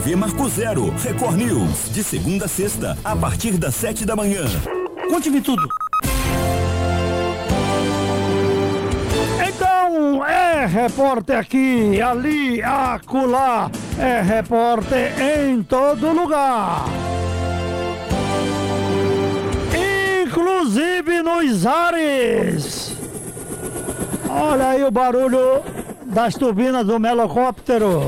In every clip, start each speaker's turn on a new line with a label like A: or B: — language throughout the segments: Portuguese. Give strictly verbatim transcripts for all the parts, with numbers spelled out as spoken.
A: V Marco Zero, Record News, de segunda a sexta, a partir das sete da manhã.
B: Conte-me tudo. Então, é repórter aqui, ali, acolá, é repórter em todo lugar. Inclusive nos ares. Olha aí o barulho das turbinas do melocóptero.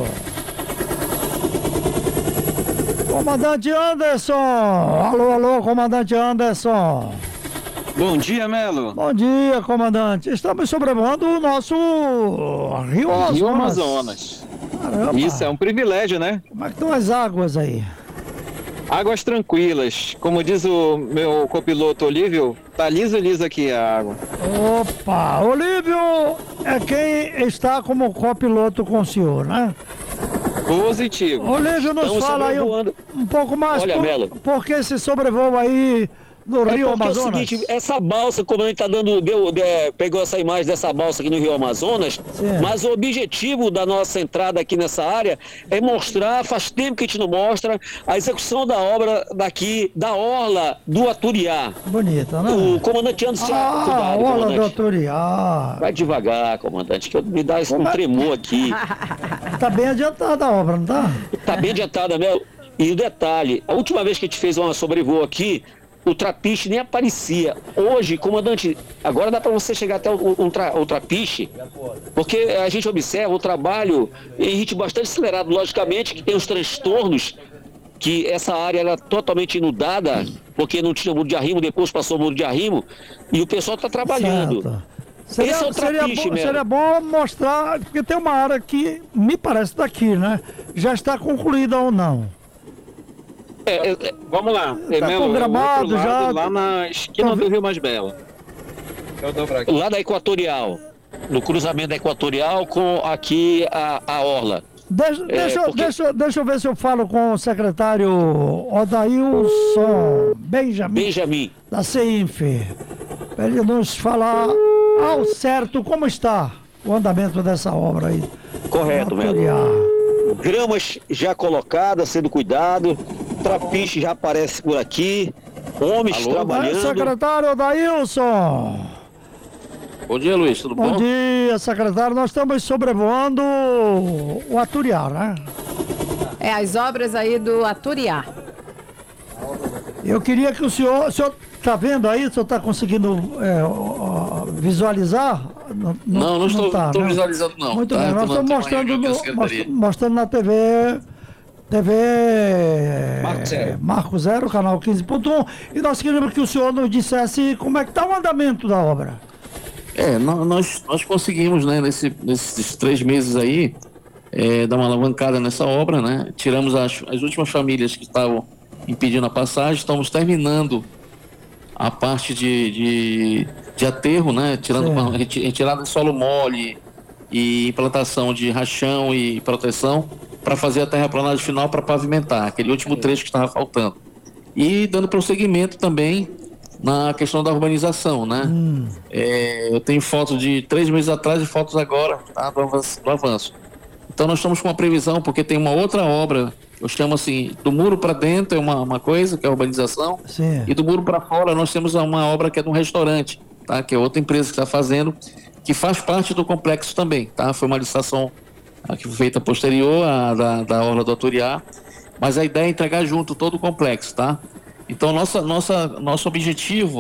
B: Comandante Anderson. Alô, alô, comandante Anderson.
C: Bom dia, Melo.
B: Bom dia, comandante. Estamos sobrevoando o nosso Rio Amazonas.
C: Rio Amazonas.
B: Caramba.
C: Isso é um privilégio, né?
B: Como é que estão as águas aí?
C: Águas tranquilas. Como diz o meu copiloto Olívio, tá liso liso aqui a água.
B: Opa, Olívio é quem está como copiloto com o senhor, né?
C: Positivo.
B: Olívio, nos
C: Estamos
B: fala aí um, um pouco mais.
C: Olha,
B: por,
C: Melo.
B: por que esse sobrevoo aí no
D: É
B: Rio
D: porque
B: Amazonas?
D: é o seguinte, essa balsa, como a gente tá dando, deu, deu, pegou essa imagem dessa balsa aqui no Rio Amazonas,
B: Sim.
D: mas o objetivo da nossa entrada aqui nessa área é mostrar, faz tempo que a gente não mostra, a execução da obra daqui, da orla do Aturiá.
B: Bonita, né?
D: O comandante Anderson,
B: Ah,
D: cuidado,
B: olha do
D: comandante.
B: Aturiá.
D: Vai devagar, comandante, que eu- me dá esse um
B: Como é?
D: tremor aqui.
B: Tá bem adiantada a obra, não tá?
D: Tá bem adiantada, Mel. E o detalhe, a última vez que a gente fez uma sobrevoo aqui, o trapiche nem aparecia. Hoje, comandante, agora dá para você chegar até o, um tra, o trapiche, porque a gente observa o trabalho em ritmo bastante acelerado, logicamente, que tem os transtornos, que essa área era totalmente inundada, porque não tinha muro de arrimo, depois passou o muro de arrimo, e o pessoal está trabalhando.
B: Certo. Seria,
D: Esse é o
B: seria,
D: trapiche,
B: bom,
D: Melo.
B: seria bom mostrar, porque tem uma área que me parece daqui, né? Já está concluída ou não?
C: É, é, é, vamos lá. É,
B: Tá
C: Melo, é o
B: programado
C: outro lado,
B: já.
C: lá na esquina
B: Tá vi-
C: do Rio Mais Belo. Eu dobrar aqui.
D: Lá da Equatorial, no cruzamento da Equatorial com aqui a, a orla.
B: Deixa,
D: É,
B: deixa,
D: porque-
B: deixa, deixa eu ver se eu falo com o secretário Odailson Benjamin,
D: Benjamin.
B: da CEINF, para ele nos falar ao certo como está o andamento dessa obra aí.
D: Correto,
B: No
D: Melo.
B: Aturiá.
D: Gramas já colocadas, sendo cuidado, trapiche já aparece por aqui, homens
C: Alô?
B: Vai,
D: trabalhando.
B: secretário Odailson.
C: Bom dia, Luiz. Tudo
B: Bom
C: bom?
B: dia, secretário. Nós estamos sobrevoando o Aturiá, né?
E: É, as obras aí do Aturiá.
B: Eu queria que o senhor... O senhor está vendo aí? O senhor está conseguindo é, ó, ó, visualizar? Não,
F: Não, não estou,
B: tá,
F: estou
B: né?
F: visualizando não.
B: Muito
F: tá?
B: bem, nós
F: Tô na-
B: estamos
F: tô na
B: mostrando,
F: reunião
B: no,
F: da secretaria.
B: most- mostrando na T V... T V
C: Marco Zero.
B: Marco Zero, canal quinze ponto um. E nós queríamos que o senhor nos dissesse como é que está o andamento da obra.
F: É, nó- nós, nós conseguimos, né, nesse, nesses três meses aí, é, dar uma alavancada nessa obra, né? Tiramos as, as últimas famílias que estavam impedindo a passagem, estamos terminando a parte de, de, de aterro, né? Tirando
B: Sim.
F: uma reti- retirada de solo mole e implantação de rachão e proteção para fazer a terraplanagem final para pavimentar, aquele último trecho que estava faltando. E dando prosseguimento também na questão da urbanização, né? É, eu tenho fotos de três meses atrás e fotos agora, tá? do, avanço, do avanço. Então nós estamos com uma previsão, porque tem uma outra obra, eu chamo assim, do muro para dentro é uma, uma coisa, que é a urbanização,
B: Sim.
F: e do muro para fora nós temos uma obra que é de um restaurante, tá? Que é outra empresa que está fazendo, que faz parte do complexo também, tá? Foi uma licitação ah, que foi feita posterior à da, da Orla do Aturiá, mas a ideia é entregar junto todo o complexo, tá? Então nossa, nossa, nosso objetivo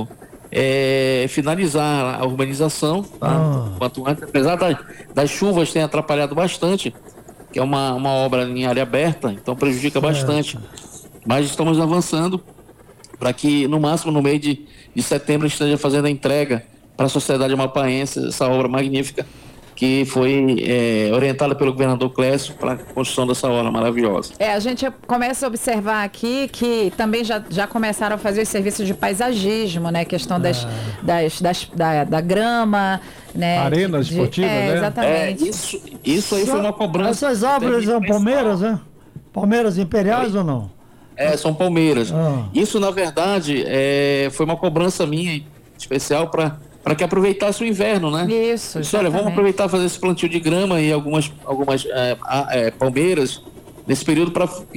F: é finalizar a urbanização, tá?
B: Ah.
F: Quanto antes, apesar das, das chuvas terem atrapalhado bastante, que é uma, uma obra em área aberta, então prejudica
B: Certo.
F: bastante. Mas estamos avançando para que no máximo no mês de, de setembro a gente esteja fazendo a entrega para a sociedade amapaense, essa obra magnífica que foi é, orientada pelo governador Clécio para a construção dessa obra maravilhosa.
E: É, a gente começa a observar aqui que também já, já começaram a fazer os serviços de paisagismo, né? Questão das, das, das- da, da grama, né?
G: Arena
E: de-
G: esportiva,
E: é,
G: né?
F: É,
E: Exatamente.
F: isso, isso aí foi uma cobrança.
B: Essas árvores são palmeiras, né? Palmeiras imperiais ou não?
F: É, são palmeiras.
B: Ah.
F: Isso, na verdade, é, foi uma cobrança minha especial para para que aproveitasse o inverno, né?
E: Isso,
F: Disse, olha, vamos
E: exatamente.
F: aproveitar e fazer esse plantio de grama e algumas, algumas é, a- é, palmeiras nesse período para